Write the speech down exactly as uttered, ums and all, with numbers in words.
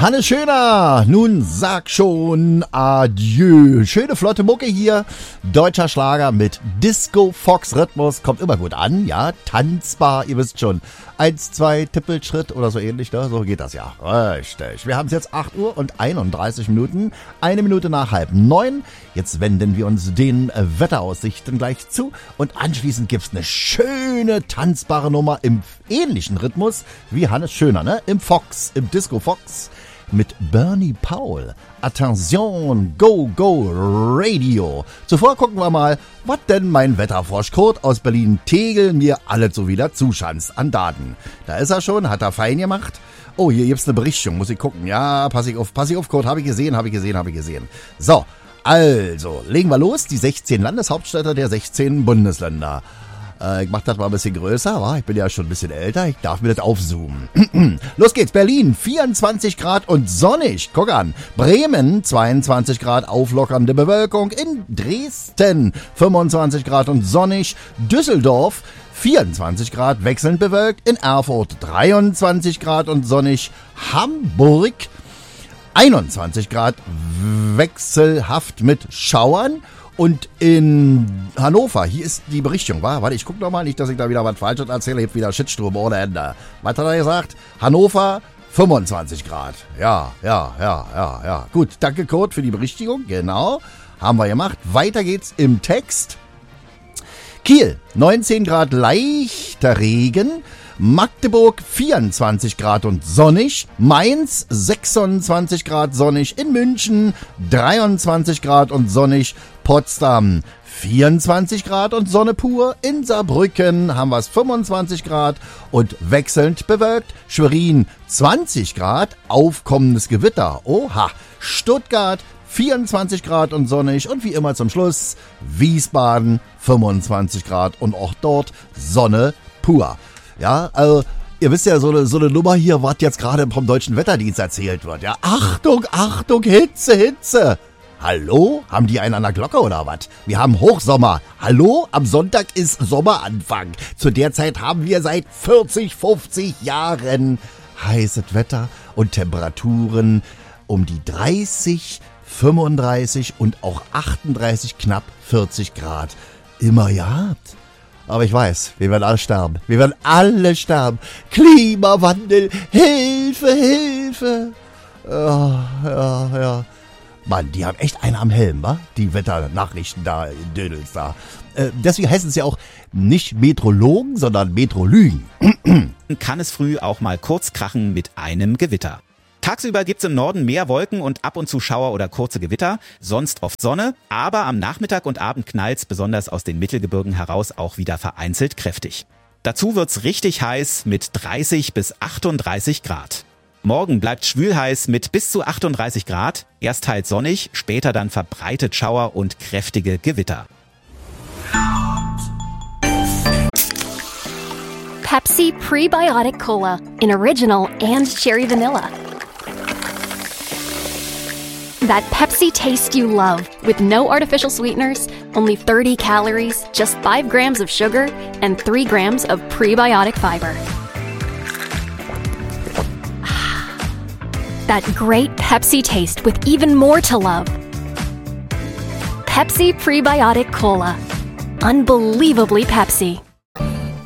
Hannes Schöner, nun sag schon Adieu. Schöne flotte Mucke hier, deutscher Schlager mit Disco-Fox-Rhythmus, kommt immer gut an, ja, tanzbar, ihr wisst schon. Eins, zwei, Tippelschritt oder so ähnlich, ne? So geht das ja. Richtig. Wir haben es jetzt acht Uhr und einunddreißig Minuten, eine Minute nach halb neun. Jetzt wenden wir uns den Wetteraussichten gleich zu und anschließend gibt's eine schöne tanzbare Nummer im ähnlichen Rhythmus wie Hannes Schöner, ne? Im Fox, im Disco Fox mit Bernie Paul. Attention, go, go, Radio. Zuvor gucken wir mal, was denn mein Wetterfrosch Kurt aus Berlin-Tegel mir alles so wieder zuschanzt an Daten. Da ist er schon, hat er fein gemacht. Oh, hier gibt's eine Berichtigung, muss ich gucken. Ja, pass ich auf, pass ich auf, Kurt, habe ich gesehen, habe ich gesehen, habe ich gesehen. So, also, legen wir los, die sechzehn Landeshauptstädte der sechzehn Bundesländer. Ich mach das mal ein bisschen größer, wa? Ich bin ja schon ein bisschen älter, ich darf mir das aufzoomen. Los geht's, Berlin, vierundzwanzig Grad und sonnig, guck an. Bremen, zweiundzwanzig Grad, auflockernde Bewölkung. In Dresden, fünfundzwanzig Grad und sonnig. Düsseldorf, vierundzwanzig Grad, wechselnd bewölkt. In Erfurt, dreiundzwanzig Grad und sonnig. Hamburg, einundzwanzig Grad, wechselhaft mit Schauern. Und in Hannover, hier ist die Berichtigung, wa? Warte, ich guck noch mal, nicht, dass ich da wieder was Falsches erzähle, jetzt wieder Shitsturm ohne Ende. Was hat er gesagt? Hannover, fünfundzwanzig Grad. Ja, ja, ja, ja, ja. Gut, danke Kurt für die Berichtigung, genau, haben wir gemacht. Weiter geht's im Text. Kiel, neunzehn Grad, leichter Regen. Magdeburg, vierundzwanzig Grad und sonnig. Mainz, sechsundzwanzig Grad sonnig. In München, dreiundzwanzig Grad und sonnig. Potsdam, vierundzwanzig Grad und Sonne pur. In Saarbrücken haben wir es fünfundzwanzig Grad und wechselnd bewölkt. Schwerin, zwanzig Grad, aufkommendes Gewitter. Oha. Stuttgart, vierundzwanzig Grad und sonnig. Und wie immer zum Schluss Wiesbaden, fünfundzwanzig Grad und auch dort Sonne pur. Ja, also, ihr wisst ja, so eine, so eine Nummer hier, was jetzt gerade vom Deutschen Wetterdienst erzählt wird. Ja, Achtung, Achtung, Hitze, Hitze. Hallo? Haben die einen an der Glocke oder was? Wir haben Hochsommer. Hallo? Am Sonntag ist Sommeranfang. Zu der Zeit haben wir seit vierzig, fünfzig Jahren heißes Wetter und Temperaturen um die dreißig, fünfunddreißig und auch achtunddreißig, knapp vierzig Grad immer gehabt. Aber ich weiß, wir werden alle sterben. Wir werden alle sterben. Klimawandel, Hilfe, Hilfe. Ja, ja, ja. Mann, die haben echt einen am Helm, wa? Die Wetternachrichten da in Dödels da. Äh, deswegen heißen es ja auch nicht Metrologen, sondern Metrolügen. Kann es früh auch mal kurz krachen mit einem Gewitter. Tagsüber gibt's im Norden mehr Wolken und ab und zu Schauer oder kurze Gewitter, sonst oft Sonne, aber am Nachmittag und Abend knallt's besonders aus den Mittelgebirgen heraus auch wieder vereinzelt kräftig. Dazu wird's richtig heiß mit dreißig bis achtunddreißig Grad. Morgen bleibt schwülheiß mit bis zu achtunddreißig Grad, erst teils sonnig, später dann verbreitet Schauer und kräftige Gewitter. Pepsi Prebiotic Cola in Original and Cherry Vanilla. That Pepsi taste you love, with no artificial sweeteners, only thirty calories, just five grams of sugar, and three grams of prebiotic fiber. That great Pepsi taste with even more to love. Pepsi Prebiotic Cola. Unbelievably Pepsi.